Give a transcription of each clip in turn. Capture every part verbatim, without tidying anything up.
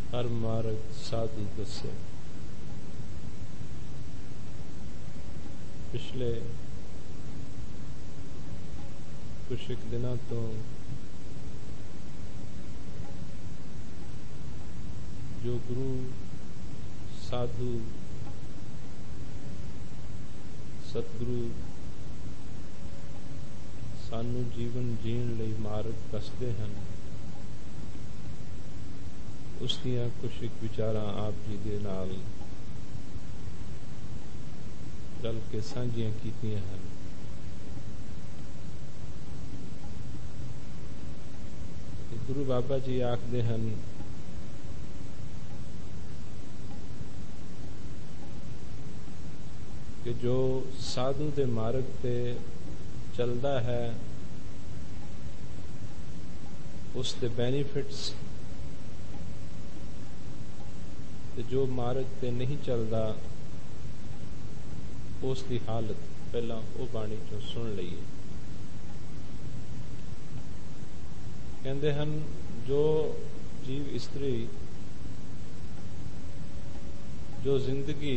हर मार्ग साधु दसे। पिछले कुछ एक दिनों तो जो गुरु साधु सतगुरु सानू जीवन जीण लई मार्ग दसदे हन, उस दियां कुछ एक विचारां आप जी दे नाल रल के साझियां कीतियां हन। गुरु बाबा जी आखदे हन कि जो साधु दे मार्ग ते चलदा है उस दे बेनिफिट्स, ते जो मार्ग ते नहीं चलदा उस दी हालत पहला वो बाणी चों सुन लईए। कहंदे हन जो जीव इस्त्री जो जिंदगी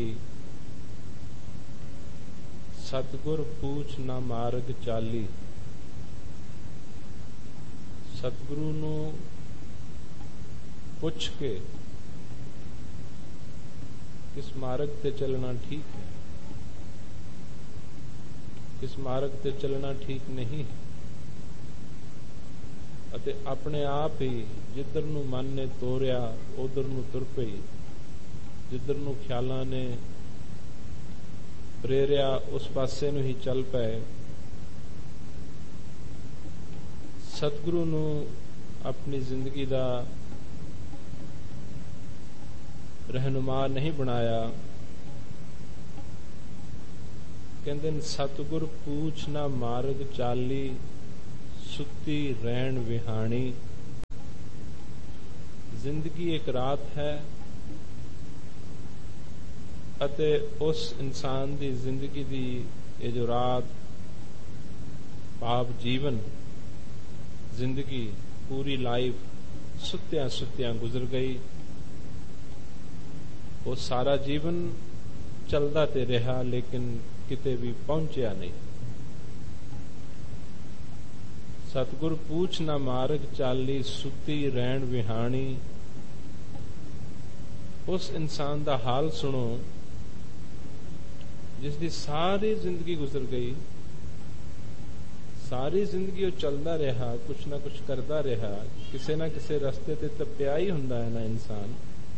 सतगुर पूछ ना मार्ग चाली, सतगुरु नू पुछ के किस मार्ग ते चलना ठीक है, किस मार्ग ते चलना ठीक नहीं है, अते अपने आप ही जिधर नू मन ने तोरिया उधर नू तुर पई, जिधर नू ख्यालां ने प्रेरिया उस पासे नू ही चल पए। सतगुरु नू अपनी जिंदगी दा रहनुमा नहीं बनाया। कहंदे सतगुर पूछ ना मार्ग चाली, सुती रैन विहानी। जिंदगी एक रात है अते उस इंसान दी जिंदगी दी ये जो रात पाप जीवन जिंदगी पूरी लाइफ सुत्या सुत्या गुजर गई। वो सारा जीवन चलदा ते रहा लेकिन किते भी पहुंचया नहीं। सतगुर पूछ ना मार्ग चाली, सुती रैन विहानी। उस इंसान दा हाल सुनो जिसकी सारी जिंदगी गुजर गई, सारी जिंदगी वो चलता रहा, कुछ ना कुछ करता रहा, किसी ना किसी रस्ते ते तप्या ही हुंदा है ना इंसान।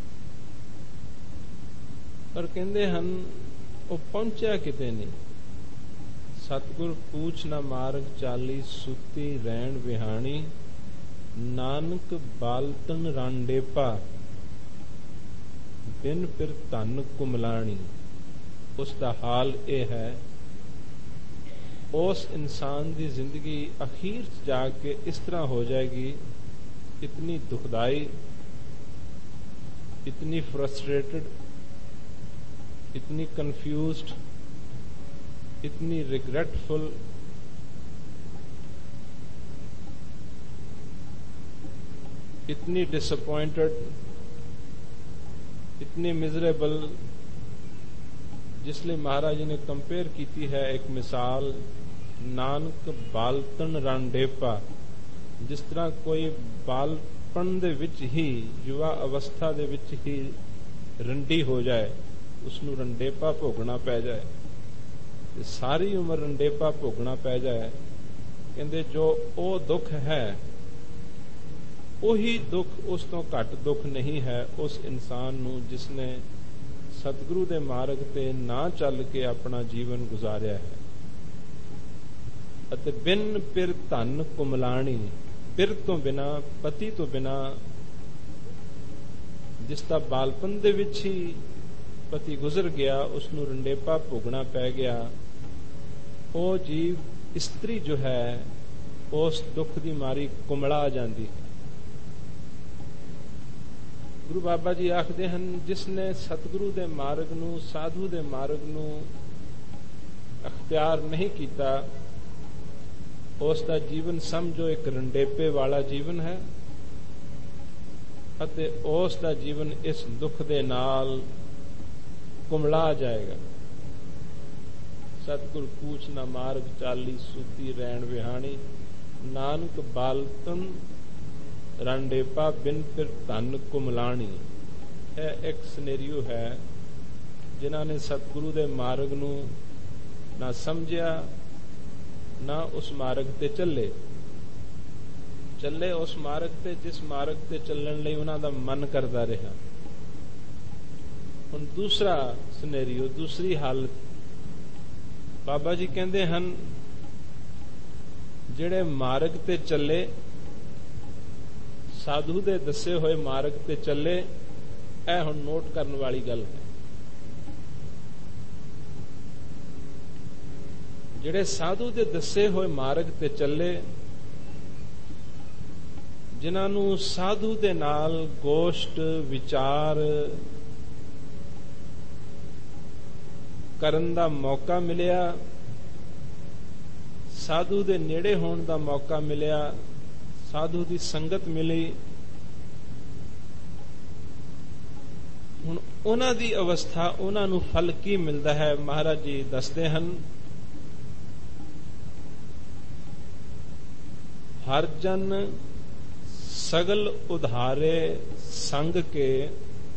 पर कहंदे हन वो पहुंचा किते नहीं। सतगुर पूछ ना मार्ग चाली, सुती रैन विहानी। नानक बालतन रांडेपा, बिन फिर धन कुमलानी। उसका हाल ये है, उस इंसान की जिंदगी अखीर जाके इस तरह हो जाएगी, इतनी दुखदाई, इतनी फ्रस्ट्रेटेड, इतनी कंफ्यूज्ड, इतनी रिग्रेटफुल, इतनी डिसअपॉइंटेड, इतनी मिजरेबल, जिसलिए महाराज जी ने कंपेयर की है एक मिसाल, नानक बालतन रांडेपा। जिस तरह कोई बालपन दे विच ही, युवा अवस्था दे विच ही रंडी हो जाए, उसनू रंडेपा भोगना पै जाए, सारी उम्र रंडेपा भोगना पै जाए। कहंदे जो ओ दुख है ਉਹੀ दुख उस तो घट दुख नहीं है उस इंसान नू जिसने सतगुरु दे मार्ग ते ना चल के अपना जीवन गुजारिया है। अते बिन पिर धन कुमलाणी, पिर तो बिना, पति तो बिना, जिसका बालपन दे विच ही पति गुजर गया, उसनू रंडेपा भोगना पै गया। वो जीव इस्त्री जो है उस दुख दी मारी कुमला जाती है। गुरु बाबा जी आखदे हन जिसने सतगुरु दे मार्ग नू, साधु दे मार्ग नू अख्तियार नहीं किया, उसका जीवन समझो एक रंडेपे वाला जीवन है। ਅਤੇ ਉਸ ਦਾ ਜੀਵਨ ਇਸ ਦੁੱਖ ਦੇ ਨਾਲ ਕੁਮਲਾ ਜਾਏਗਾ। ਸਤਿਗੁਰ ਪੂਛ ਨਾ ਮਾਰਗ ਚਾਲੀ, ਸੂਤੀ ਰੈਣ ਵਿਹਾਣੀ, ਨਾਨਕ ਬਾਲਤਨ ਰਾਂਡੇਪਾ, ਬਿਨ ਫਿਰ ਧਨ ਕੁਮਲਾਣੀ। ਇਹ ਇੱਕ ਸਿਨੈਰੀਓ ਹੈ ਜਿਨ੍ਹਾਂ ਨੇ ਸਤਿਗੁਰੂ ਦੇ ਮਾਰਗ ਨੂੰ ਨਾ ਸਮਝਿਆ, ਨਾ ਉਸ ਮਾਰਗ ਤੇ ਚੱਲੇ ਚੱਲੇ ਉਸ ਮਾਰਗ ਤੇ ਜਿਸ ਮਾਰਗ ਤੇ ਚੱਲਣ ਲਈ ਉਹਨਾਂ ਦਾ ਮਨ ਕਰਦਾ ਰਿਹਾ। ਹੁਣ ਦੂਸਰਾ ਸਿਨੈਰੀਓ, ਦੂਸਰੀ ਹਾਲਤ, ਬਾਬਾ ਜੀ ਕਹਿੰਦੇ ਹਨ ਜਿਹੜੇ ਮਾਰਗ ਤੇ ਚੱਲੇ, ਸਾਧੂ ਦੇ ਦੱਸੇ ਹੋਏ ਮਾਰਗ ਤੇ ਚੱਲੇ, ਇਹ ਹੁਣ ਨੋਟ ਕਰਨ ਵਾਲੀ ਗੱਲ ਹੈ। ਜਿਹੜੇ ਸਾਧੂ ਦੇ ਦੱਸੇ ਹੋਏ ਮਾਰਗ ਤੇ ਚੱਲੇ, ਜਿਨ੍ਹਾਂ ਨੂੰ ਸਾਧੂ ਦੇ ਨਾਲ ਗੋਸ਼ਟ ਵਿਚਾਰ ਕਰਨ ਦਾ ਮੌਕਾ ਮਿਲਿਆ, ਸਾਧੂ ਦੇ ਨੇੜੇ ਹੋਣ ਦਾ ਮੌਕਾ ਮਿਲਿਆ, ਸਾਧੂ ਦੀ ਸੰਗਤ ਮਿਲੀ, ਹੁਣ ਉਹਨਾਂ ਦੀ ਅਵਸਥਾ, ਉਹਨਾਂ ਨੂੰ ਫਲ ਕੀ ਮਿਲਦਾ ਹੈ? ਮਹਾਰਾਜ ਜੀ ਦੱਸਦੇ ਹਨ, ਹਰ ਜਨ ਸਗਲ ਉਧਾਰੇ ਸੰਗ ਕੇ,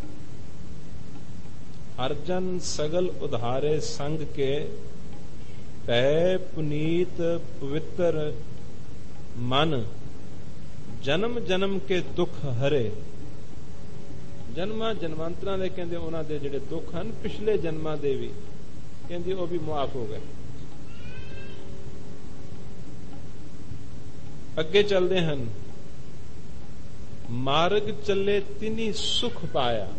ਹਰ ਜਨ ਸਗਲ ਉਧਾਰੇ ਸੰਗ ਕੇ, ਭੈ ਪੁਨੀਤ ਪਵਿੱਤਰ ਮਨ, ਜਨਮ ਜਨਮ ਕੇ ਦੁੱਖ ਹਰੇ। ਜਨਮਾਂ ਜਨਮਾਂਤਰਾਂ ਦੇ ਕਹਿੰਦੇ ਉਹਨਾਂ ਦੇ ਜਿਹੜੇ ਦੁੱਖ ਹਨ, ਪਿਛਲੇ ਜਨਮਾਂ ਦੇ ਵੀ ਕਹਿੰਦੇ ਉਹ ਵੀ ਮੁਆਫ ਹੋ ਗਏ। ਅੱਗੇ ਚੱਲਦੇ ਹਨ, ਮਾਰਗ ਚੱਲੇ ਤਿਨੀ ਸੁਖ ਪਾਇਆ।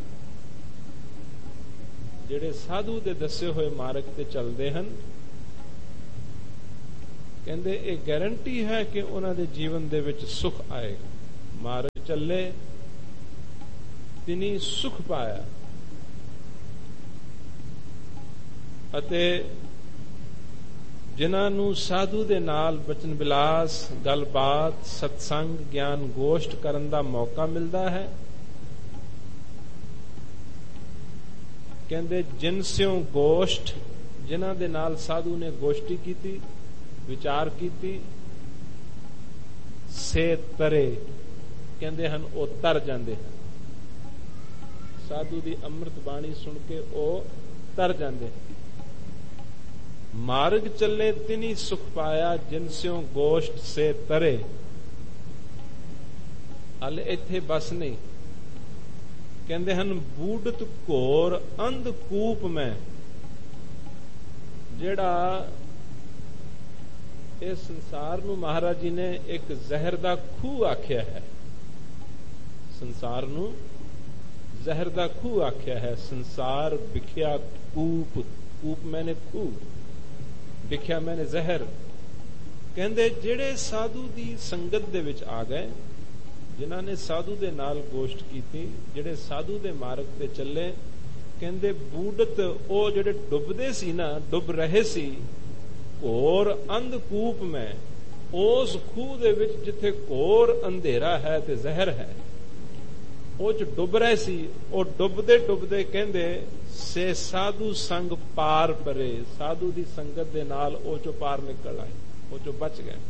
ਜਿਹੜੇ ਸਾਧੂ ਦੇ ਦੱਸੇ ਹੋਏ ਮਾਰਗ ਤੇ ਚੱਲਦੇ ਹਨ, ਕਹਿੰਦੇ ਇਹ ਗਾਰੰਟੀ ਹੈ ਕਿ ਉਹਨਾਂ ਦੇ ਜੀਵਨ ਦੇ ਵਿੱਚ ਸੁਖ ਆਏਗਾ। ਮਾਰਗ ਚੱਲੇ ਤਿਨੀ ਸੁਖ ਪਾਇਆ, ਅਤੇ ਜਿਨ੍ਹਾਂ ਨੂੰ ਸਾਧੂ ਦੇ ਨਾਲ ਬਚਨ ਵਿਲਾਸ, ਗੱਲਬਾਤ, ਸਤਸੰਗ, ਗਿਆਨ ਗੋਸ਼ਟ ਕਰਨ ਦਾ ਮੌਕਾ ਮਿਲਦਾ ਹੈ, ਕਹਿੰਦੇ ਜਿਨ ਸਿਉ ਗੋਸ਼ਟ, ਜਿਨ੍ਹਾਂ ਦੇ ਨਾਲ ਸਾਧੂ ਨੇ ਗੋਸ਼ਟੀ ਕੀਤੀ, ਵਿਚਾਰ ਕੀਤੀ, ਸੇ ਤਰੇ, ਕਹਿੰਦੇ ਹਨ ਉਹ ਤਰ ਜਾਂਦੇ ਹਨ। ਸਾਧੂ ਦੀ ਅੰਮ੍ਰਿਤ ਬਾਣੀ ਸੁਣ ਕੇ ਉਹ ਤਰ ਜਾਂਦੇ ਹਨ। ਮਾਰਗ ਚੱਲੇ ਤਿਨੀ ਸੁਖ ਪਾਇਆ, ਜਿਨ ਸਿਉ ਗੋਸ਼ਟ ਸੇ ਤਰੇ। ਹਲੇ ਇੱਥੇ ਬਸ ਨਹੀਂ, ਕਹਿੰਦੇ ਹਨ ਬੂਡਤ ਘੋਰ ਅੰਧ ਕੂਪ ਮੈਂ। ਜਿਹੜਾ ਇਸ ਸੰਸਾਰ ਨੂੰ ਮਹਾਰਾਜ ਜੀ ਨੇ ਇੱਕ ਜ਼ਹਿਰ ਦਾ ਖੂਹ ਆਖਿਆ ਹੈ, ਸੰਸਾਰ ਨੂੰ ਜ਼ਹਿਰ ਦਾ ਖੂਹ ਆਖਿਆ ਹੈ। ਸੰਸਾਰ ਵਿਖਿਆ ਕੂਪ, ਕੂਪ ਮੈਨੇ ਖੂਹ, ਵਿਖਿਆ ਮੈਨੇ ਜ਼ਹਿਰ। ਕਹਿੰਦੇ ਜਿਹੜੇ ਸਾਧੂ ਦੀ ਸੰਗਤ ਦੇ ਵਿੱਚ ਆ ਗਏ, ਜਿਨ੍ਹਾਂ ਨੇ ਸਾਧੂ ਦੇ ਨਾਲ ਗੋਸ਼ਟ ਕੀਤੀ, ਜਿਹੜੇ ਸਾਧੂ ਦੇ ਮਾਰਗ ਤੇ ਚੱਲੇ, ਕਹਿੰਦੇ ਬੂਡਤ, ਉਹ ਜਿਹੜੇ ਡੁੱਬਦੇ ਸੀ ਨਾ, ਡੁੱਬ ਰਹੇ ਸੀ, ਘੋਰ ਅੰਧਕੂਪ ਮੈਂ, ਉਸ ਖੂਹ ਦੇ ਵਿੱਚ ਜਿੱਥੇ ਘੋਰ ਅੰਧੇਰਾ ਹੈ ਤੇ ਜ਼ਹਿਰ ਹੈ, ਉਹ ਚ ਡੁੱਬ ਰਹੇ ਸੀ। ਉਹ ਡੁੱਬਦੇ ਡੁੱਬਦੇ ਕਹਿੰਦੇ ਸੇ ਸਾਧੂ ਸੰਗ ਪਾਰ ਪਰੇ, ਸਾਧੂ ਦੀ ਸੰਗਤ ਦੇ ਨਾਲ ਉਹ ਚੋਂ ਪਾਰ ਨਿਕਲ ਆਏ, ਉਹ ਚੋਂ ਬਚ ਗਏ।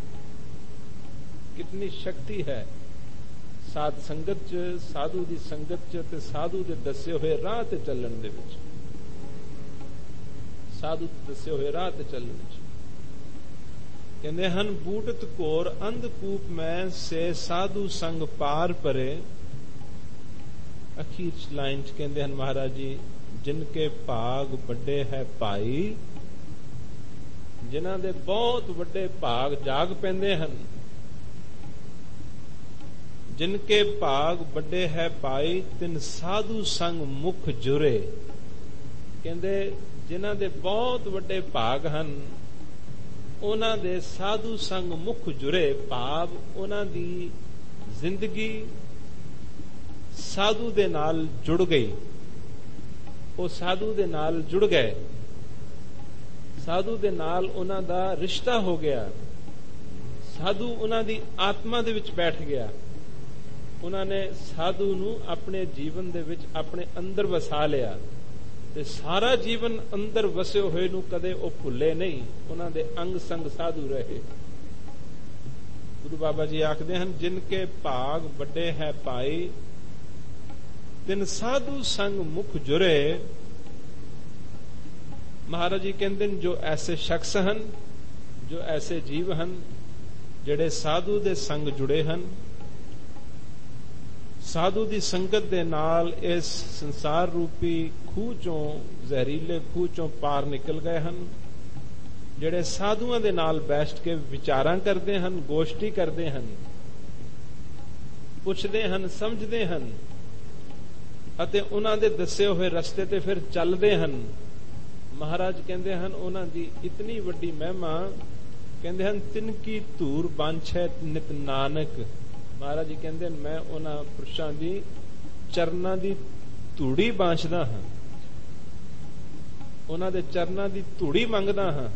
ਕਿਤਨੀ ਸ਼ਕਤੀ ਹੈ ਸਾਧ ਸੰਗਤ ਚ, ਸਾਧੂ ਦੀ ਸੰਗਤ ਚ, ਤੇ ਸਾਧੂ ਦੇ ਦੱਸੇ ਹੋਏ ਰਾਹ ਤੇ ਚੱਲਣ ਦੇ ਵਿੱਚ, ਸਾਧੂ ਦੇ ਦੱਸੇ ਹੋਏ ਰਾਹ ਤੇ ਚੱਲਣ ਵਿੱਚ। ਕਹਿੰਦੇ ਹਨ ਬੂਟਤ ਘੋਰ ਅੰਧਕੂਪ ਮੈਂ, ਸੇ ਸਾਧੂ ਸੰਗ ਪਾਰ ਪਰੇ। ਅਖੀਰ ਚ ਲਾਈਨ ਚ ਕਹਿੰਦੇ ਹਨ ਮਹਾਰਾਜ ਜੀ, ਜਿਨ ਕੇ ਭਾਗ ਵੱਡੇ ਹੈ ਭਾਈ, ਜਿਨ੍ਹਾਂ ਦੇ ਬਹੁਤ ਵੱਡੇ ਭਾਗ ਜਾਗ ਪੈਂਦੇ ਹਨ। ਜਿਨ ਕੇ ਭਾਗ ਵੱਡੇ ਹੈ ਭਾਈ, ਤਿਨ ਸਾਧੂ ਸੰਗ ਮੁਖ ਜੁਰੇ। ਕਹਿੰਦੇ ਜਿਨ੍ਹਾਂ ਦੇ ਬਹੁਤ ਵੱਡੇ ਭਾਗ ਹਨ, ਉਹਨਾਂ ਦੇ ਸਾਧੂ ਸੰਗ ਮੁਖ ਜੁਰੇ, ਭਾਵ ਉਹਨਾਂ ਦੀ ਜ਼ਿੰਦਗੀ ਸਾਧੂ ਦੇ ਨਾਲ ਜੁੜ ਗਈ। ਉਹ ਸਾਧੂ ਦੇ ਨਾਲ ਜੁੜ ਗਏ, ਸਾਧੂ ਦੇ ਨਾਲ ਉਹਨਾਂ ਦਾ ਰਿਸ਼ਤਾ ਹੋ ਗਿਆ, ਸਾਧੂ ਉਹਨਾਂ ਦੀ ਆਤਮਾ ਦੇ ਵਿੱਚ ਬੈਠ ਗਿਆ, ਉਹਨਾਂ ਨੇ ਸਾਧੂ ਨੂੰ ਆਪਣੇ ਜੀਵਨ ਦੇ ਵਿੱਚ ਆਪਣੇ ਅੰਦਰ ਵਸਾ ਲਿਆ ਤੇ ਸਾਰਾ ਜੀਵਨ ਅੰਦਰ ਵਸੇ ਹੋਏ ਨੂੰ ਕਦੇ ਉਹ ਭੁੱਲੇ ਨਹੀਂ। ਉਹਨਾਂ ਦੇ ਅੰਗ ਸੰਗ ਸਾਧੂ ਰਹੇ। ਗੁਰੂ ਬਾਬਾ ਜੀ ਆਖਦੇ ਹਨ, ਜਿਨ ਕੇ ਭਾਗ ਵੱਡੇ ਹੈ ਪਾਈ, ਤਿਨ ਸਾਧੂ ਸੰਗ ਮੁਖ ਜੁਰੇ। ਮਹਾਰਾਜ ਜੀ ਕਹਿੰਦੇ ਨੇ, ਜੋ ਐਸੇ ਸ਼ਖਸ ਹਨ, ਜੋ ਐਸੇ ਜੀਵ ਹਨ ਜਿਹੜੇ ਸਾਧੂ ਦੇ ਸੰਗ ਜੁੜੇ ਹਨ, ਸਾਧੂ ਦੀ ਸੰਗਤ ਦੇ ਨਾਲ ਇਸ ਸੰਸਾਰ ਰੂਪੀ ਖੂਹ ਚੋਂ, ਜ਼ਹਿਰੀਲੇ ਖੂਹ ਚੋਂ ਪਾਰ ਨਿਕਲ ਗਏ ਹਨ, ਜਿਹੜੇ ਸਾਧੂਆਂ ਦੇ ਨਾਲ ਬੈਠ ਕੇ ਵਿਚਾਰਾਂ ਕਰਦੇ ਹਨ, ਗੋਸ਼ਟੀ ਕਰਦੇ ਹਨ, ਪੁੱਛਦੇ ਹਨ, ਸਮਝਦੇ ਹਨ ਅਤੇ ਉਹਨਾਂ ਦੇ ਦੱਸੇ ਹੋਏ ਰਸਤੇ ਤੇ ਫਿਰ ਚੱਲਦੇ ਹਨ। ਮਹਾਰਾਜ ਕਹਿੰਦੇ ਹਨ, ਉਹਨਾਂ ਦੀ ਇਤਨੀ ਵੱਡੀ ਮਹਿਮਾ, ਕਹਿੰਦੇ ਹਨ, ਤਿਨ ਕੀ ਧੂਰ ਬਾਂਛੈ ਨਿਤ ਨਾਨਕ। ਮਹਾਰਾਜ ਜੀ ਕਹਿੰਦੇ ਹਨ, ਮੈਂ ਉਹਨਾਂ ਪੁਰਸ਼ਾਂ ਦੀ ਚਰਨਾਂ ਦੀ ਧੂੜੀ ਬਾਂਛਦਾ ਹਾਂ, ਉਹਨਾਂ ਦੇ ਚਰਨਾਂ ਦੀ ਧੂੜੀ ਮੰਗਦਾ ਹਾਂ।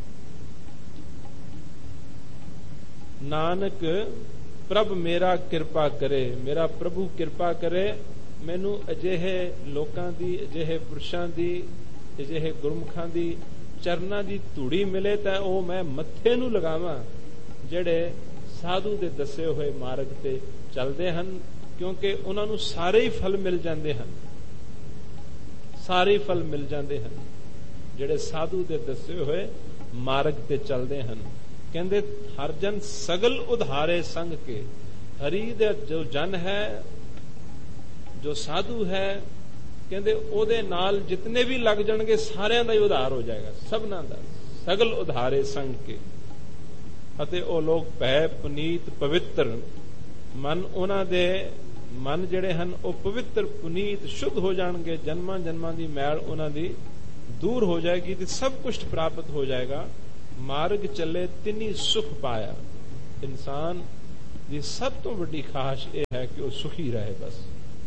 ਨਾਨਕ ਪ੍ਰਭ ਮੇਰਾ ਕਿਰਪਾ ਕਰੇ, ਮੇਰਾ ਪ੍ਰਭੂ ਕਿਰਪਾ ਕਰੇ, ਮੈਨੂੰ ਅਜਿਹੇ ਲੋਕਾਂ ਦੀ, ਅਜਿਹੇ ਪੁਰਸ਼ਾਂ ਦੀ, ਅਜਿਹੇ ਗੁਰਮੁਖਾਂ ਦੀ ਚਰਨਾਂ ਦੀ ਧੂੜੀ ਮਿਲੇ ਤਾਂ ਉਹ ਮੈਂ ਮੱਥੇ ਨੂੰ ਲਗਾਵਾਂ, ਜਿਹੜੇ ਸਾਧੂ ਦੇ ਦੱਸੇ ਹੋਏ ਮਾਰਗ ਤੇ ਚੱਲਦੇ ਹਨ, ਕਿਉਂਕਿ ਉਹਨਾਂ ਨੂੰ ਸਾਰੇ ਹੀ ਫਲ ਮਿਲ ਜਾਂਦੇ ਹਨ, ਸਾਰੇ ਫਲ ਮਿਲ ਜਾਂਦੇ ਹਨ ਜਿਹੜੇ ਸਾਧੂ ਦੇ ਦੱਸੇ ਹੋਏ ਮਾਰਗ ਤੇ ਚੱਲਦੇ ਹਨ। ਕਹਿੰਦੇ, ਹਰ ਜਨ ਸਗਲ ਉਧਾਰੇ ਸੰਗ ਕੇ। ਹਰੀ ਦਾ ਜੋ ਜਨ ਹੈ, ਜੋ ਸਾਧੂ ਹੈ, ਕਹਿੰਦੇ ਉਹਦੇ ਨਾਲ ਜਿਤਨੇ ਵੀ ਲੱਗ ਜਾਣਗੇ ਸਾਰਿਆਂ ਦਾ ਹੀ ਉਧਾਰ ਹੋ ਜਾਏਗਾ, ਸਭਨਾਂ ਦਾ। ਸਗਲ ਉਧਾਰੇ ਸੰਗ ਕੇ। ਅਤੇ ਉਹ ਲੋਕ ਭੈ ਪੁਨੀਤ ਪਵਿੱਤਰ, ਮਨ ਉਹਨਾਂ ਦੇ ਮਨ ਜਿਹੜੇ ਹਨ ਉਹ ਪਵਿੱਤਰ, ਪੁਨੀਤ, ਸ਼ੁੱਧ ਹੋ ਜਾਣਗੇ। ਜਨਮਾਂ ਜਨਮਾਂ ਦੀ ਮੈਲ ਉਹਨਾਂ ਦੀ ਦੂਰ ਹੋ ਜਾਏਗੀ ਤੇ ਸਭ ਕੁਝ ਪ੍ਰਾਪਤ ਹੋ ਜਾਏਗਾ। ਮਾਰਗ ਚੱਲੇ ਤਿਨੀ ਸੁਖ ਪਾਇਆ। ਇਨਸਾਨ ਦੀ ਸਭ ਤੋਂ ਵੱਡੀ ਖਾਹਿਸ਼ ਇਹ ਹੈ ਕਿ ਉਹ ਸੁਖੀ ਰਹੇ, ਬਸ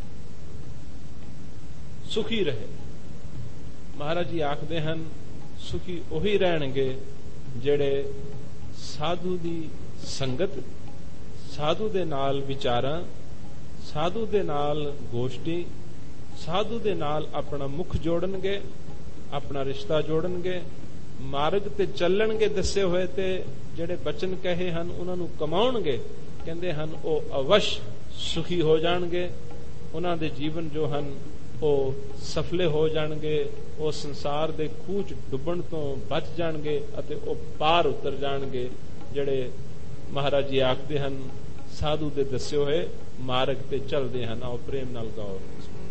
ਸੁਖੀ ਰਹੇ। ਮਹਾਰਾਜ ਜੀ ਆਖਦੇ ਹਨ, ਸੁਖੀ ਉਹੀ ਰਹਿਣਗੇ ਜਿਹੜੇ ਸਾਧੂ ਦੀ ਸੰਗਤ, ਸਾਧੂ ਦੇ ਨਾਲ ਵਿਚਾਰਾਂ, ਸਾਧੂ ਦੇ ਨਾਲ ਗੋਸ਼ਟੀ, ਸਾਧੂ ਦੇ ਨਾਲ ਆਪਣਾ ਮੁਖ ਜੋੜਨਗੇ, ਆਪਣਾ ਰਿਸ਼ਤਾ ਜੋੜਨਗੇ, ਮਾਰਗ ਤੇ ਚੱਲਣਗੇ ਦੱਸੇ ਹੋਏ ਤੇ ਜਿਹੜੇ ਬਚਨ ਕਹੇ ਹਨ ਉਹਨਾਂ ਨੂੰ ਕਮਾਉਣਗੇ। ਕਹਿੰਦੇ ਹਨ ਉਹ ਅਵਸ਼ ਸੁਖੀ ਹੋ ਜਾਣਗੇ, ਉਹਨਾਂ ਦੇ ਜੀਵਨ ਜੋ ਹਨ ਉਹ ਸਫਲੇ ਹੋ ਜਾਣਗੇ, ਉਹ ਸੰਸਾਰ ਦੇ ਖੂਹ ਚ ਡੁੱਬਣ ਤੋਂ ਬਚ ਜਾਣਗੇ ਅਤੇ ਉਹ ਪਾਰ ਉਤਰ ਜਾਣਗੇ, ਜਿਹੜੇ ਮਹਾਰਾਜ ਜੀ ਆਖਦੇ ਹਨ ਸਾਧੂ ਦੇ ਦੱਸੇ ਹੋਏ ਮਾਰਗ ਤੇ ਚੱਲਦੇ ਹਨ। ਆਓ ਪ੍ਰੇਮ ਨਾਲ ਗਾਓ।